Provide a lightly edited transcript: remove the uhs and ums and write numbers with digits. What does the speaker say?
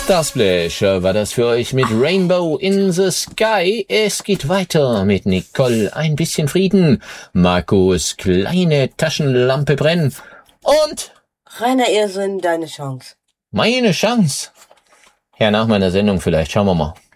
Starsplash war das für euch mit Rainbow in the Sky. Es geht weiter mit Nicole, ein bisschen Frieden, Markus, kleine Taschenlampe brennen und Rainer Irrsinn, deine Chance. meine Chance. Ja, nach meiner Sendung vielleicht, schauen wir mal.